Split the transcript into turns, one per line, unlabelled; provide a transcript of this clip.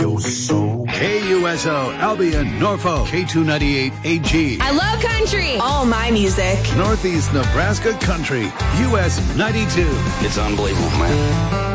your soul. KUSO, Albion, Norfolk, K298 AG.
I love country. All my music.
Northeast Nebraska Country, US 92.
It's unbelievable, man.